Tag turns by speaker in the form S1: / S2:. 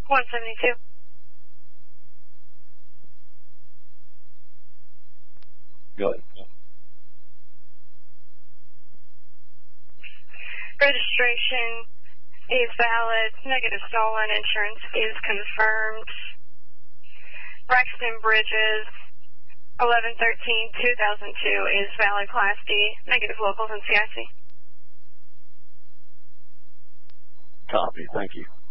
S1: 172.
S2: Go ahead.
S1: Registration is valid. Negative stolen. Insurance is confirmed. Braxton Bridges, 11/13/2002 is valid Class D. Negative locals and CIC.
S2: Copy. Thank you.